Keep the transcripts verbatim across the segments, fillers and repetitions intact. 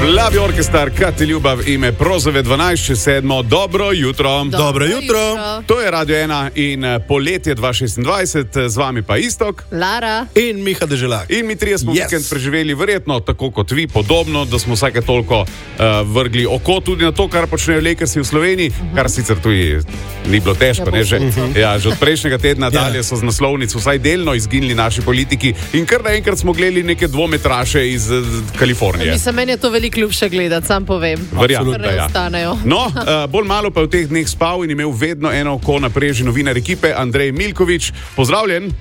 Plavi orkestar, kad ti ljubav, ime Prozove dvanajst čez sedmo. Dobro jutro. Dobro, Dobro jutro. jutro. To je Radio ena in poletje dva tisoč šestindvajset, z vami pa Istok, Lara in Miha Deželak. In mi trije smo yes. vikend preživeli verjetno tako kot vi, podobno, da smo vsake toliko uh, vrgli oko tudi na to, kar počnejo Lakersi v Sloveniji, uh-huh. kar sicer tudi ni bilo težko, ja, ne že. Uh-huh. Ja, že od prejšnjega tedna ja. dalje so z naslovnic vsaj delno izginili naši politiki in kar naenkrat smo gledali neke dvometraše iz uh, Kalifornije. Mislim, meni je to veliko ljubše gledati, sam povem. Verjamem, da ja. No, uh, bolj malo pa v teh dneh spal in imel vedno eno oko na preži novinar ekipe Andrej Milkovič. Pozdravljen.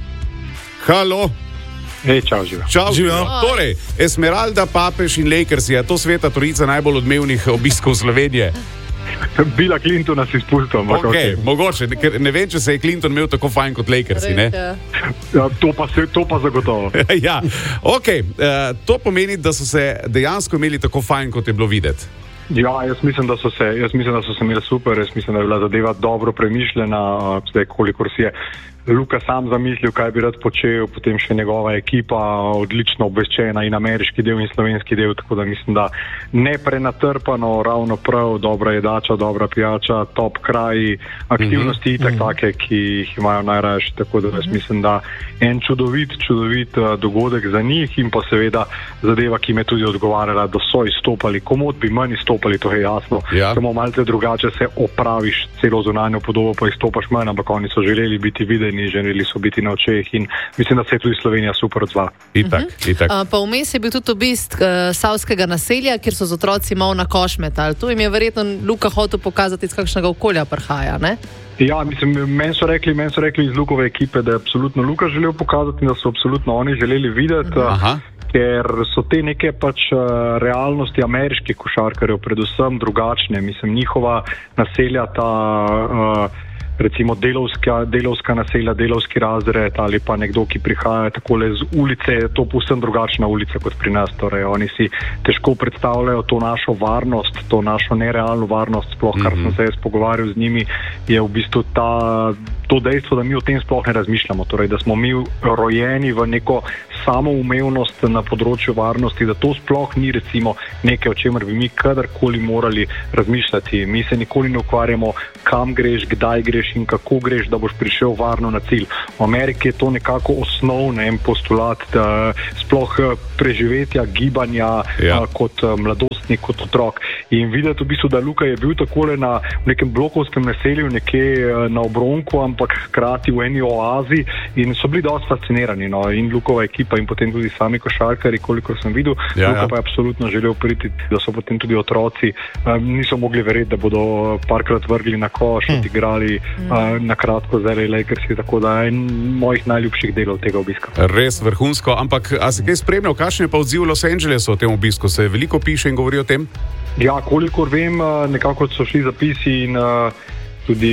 Halo. Hej, čau, živa. Čau, živa. Torej, Esmeralda, Papež in Lakers, je to sveta trojica najbolj odmevnih obiskov Slovenije? Bila Clintona si spustil. Ok, okay. Mogoče, ker ne vem, če se je Clinton imel tako fajn kot Lakersi, ne? Ja, to pa, se, to pa zagotovo. Ja, ok, uh, to pomeni, da so se dejansko imeli tako fajn, kot je bilo videti. Ja, jaz mislim, da so se, jaz mislim, da so se imeli super, jaz mislim, da je bila zadeva dobro premišljena, zdaj kolikor si je Luka sam zamislil, kaj bi rad počel, potem še njegova ekipa, odlično obveščena in ameriški del in slovenski del, tako da mislim, da ne prenatrpano, ravno prav, dobra jedača, dobra pijača, top kraji, aktivnosti mm-hmm. tak take, ki jih imajo najrajši, tako da jaz mislim, da en čudovit, čudovit uh, dogodek za njih in pa seveda zadeva, ki me tudi odgovarjala, da so izstopali, komod bi manj izstopali, to je jasno, ja. Samo malce drugače se opraviš celo zunanjo podobo, pa izstopaš manj, ampak oni so želeli biti videni, želeli so biti na očeh in mislim, da se je tudi Slovenija super odzvala. Itak, uh-huh. itak. Uh, pa vmes je bil tudi obisk uh, savskega naselja, kjer so z otroci malo na koš metali. Tu jim je verjetno Luka hotel pokazati, iz kakšnega okolja prihaja, ne? Ja, mislim, meni so rekli, meni so rekli iz Lukove ekipe, da je absolutno Luka želel pokazati in da so absolutno oni želeli videti, uh-huh. ker so te neke pač realnosti ameriških košarkarjev predvsem drugačne. Mislim, njihova naselja, ta uh, recimo delovska, delovska naselja, delovski razred ali pa nekdo, ki prihaja takole z ulice, je to povsem drugačna ulica kot pri nas. Torej, oni si težko predstavljajo to našo varnost, to našo nerealno varnost, sploh kar mm-hmm. sem se jaz pogovarjal z njimi, je v bistvu ta, to dejstvo, da mi o tem sploh ne razmišljamo. Torej, da smo mi rojeni v neko samoumevnost na področju varnosti, da to sploh ni recimo nekaj, o čemer bi mi kadarkoli morali razmišljati. Mi se nikoli ne ukvarjamo, kam greš, kdaj greš in kako greš, da boš prišel varno na cilj. V Ameriki je to nekako osnovno en postulat, da sploh preživetja, gibanja ja. a, kot mladostnik, kot otrok. In videti v bistvu, da Luka je bil takole na v nekem blokovskem naselju, nekje na obronku, ampak hkrati v eni oazi in so bili dosti fascinirani. No? In Lukova ekipa in potem tudi sami košarkari, kolikor sem videl. Ja, Luka ja. pa je absolutno želel priti, da so potem tudi otroci um, niso mogli verjeti, da bodo parkrat vrgli na koš, hm. odigrali uh, na kratko z L A Lakersi, tako da je en mojih najljubših delov tega obiska. Res vrhunsko, ampak a si kaj spremljal, kakšen je pa odziv Los Angelesu o tem obisku? Se veliko piše in govori o tem? Ja, kolikor vem, nekako so šli zapisi in uh, tudi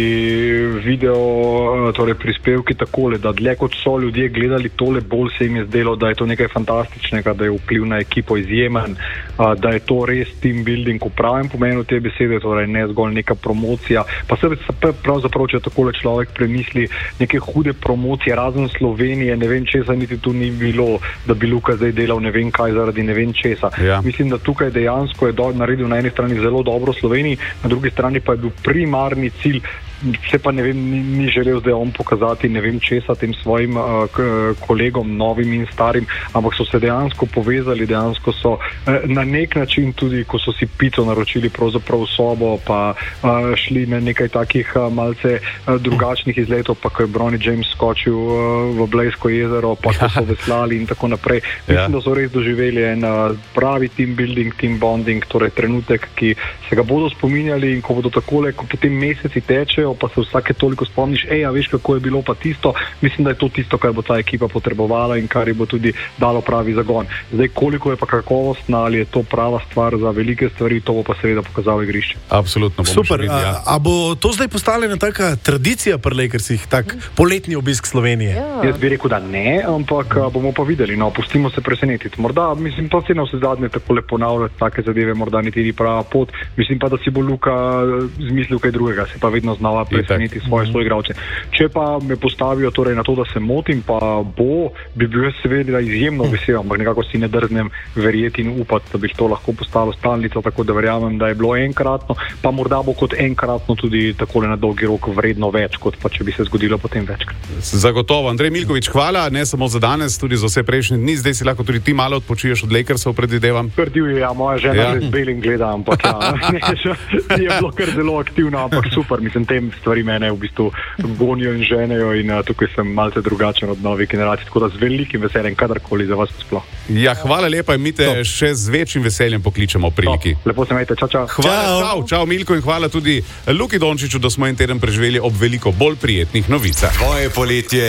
video, torej prispevki takole, da dlje kot so ljudje gledali tole, bolj se jim je zdelo, da je to nekaj fantastičnega, da je vpliv na ekipo izjemen, da je to res team building v pravem pomenu te besede, torej ne zgolj neka promocija. Pa se pravzaprav, če takole človek premisli, neke hude promocije, razen Slovenije, ne vem česa niti tu ni bilo, da bi Luka zdaj delal ne vem kaj zaradi ne vem česa. Ja. Mislim, da tukaj dejansko je do, naredil na eni strani zelo dobro Sloveniji, na drugi strani pa je bil primarni cilj, se pa ne vem, ni, ni želel zdaj on pokazati ne vem česa tem svojim uh, k, kolegom, novim in starim, ampak so se dejansko povezali, dejansko so uh, na nek način tudi, ko so si pico naročili pravzaprav sobo, pa uh, šli na nekaj takih uh, malce uh, drugačnih izletov, pa ko je Bronny James skočil uh, v Blejsko jezero, pa ko so veslali in tako naprej. Mislim, ja. da so res doživeli en uh, pravi team building, team bonding, torej trenutek, ki se ga bodo spominjali in ko bodo takole, ko potem meseci tečejo, pa se vsake toliko spomniš, ej, a veš, kako je bilo pa tisto, mislim, da je to tisto, kar bo ta ekipa potrebovala in kar ji bo tudi dalo pravi zagon. Zdaj, koliko je pa kakovostna, ali je to prava stvar za velike stvari, to bo pa seveda pokazal igrišče. Absolutno. Super, videli, ja. a, a bo to zdaj postavljena taka tradicija pri Lakersih, tak poletni obisk Slovenije? Ja. Jaz bi rekel, da ne, ampak bomo pa videli, no, pustimo se presenetiti. Morda, mislim, pa se na vse zadnje takole ponavljati take zadeve, morda niti ni prava pot, mislim pa, da si bo Luka zmislil kaj drugega, se pa vedno znal znova preseneti svoje soigralce. Če pa me postavijo torej na to, da se motim, pa bo, bi bil jaz seveda izjemno vesel, ampak nekako si ne drznem verjeti in upati, da bi to lahko postalo stalnica, tako da verjamem, da je bilo enkratno, pa morda bo kot enkratno tudi takole na dolgi rok vredno več, kot pa če bi se zgodilo potem večkrat. Zagotovo. Andrej Milković, hvala, ne samo za danes, tudi za vse prejšnje dni. Zdaj si lahko tudi ti malo odpočiješ od Lakersov, predvidevam. Prdil je, ja, moja žena ja. z belim gleda, ampak ja, je bilo kar zelo aktivno, ampak super, mislim, tem stvari mene v bistvu gonijo in ženejo in uh, tukaj sem malce drugačen od novih generacij, tako da z velikim veseljem, kadarkoli za vas sploh. Ja, hvala lepa in mi te Top. še z večjim veseljem pokličemo priliki. Top. Lepo se imejte, čau, čau. Hvala, čau. Čau, čau Milko in hvala tudi Luki Dončiću, da smo en teden preživeli ob veliko bolj prijetnih novicah. Tvoje poletje.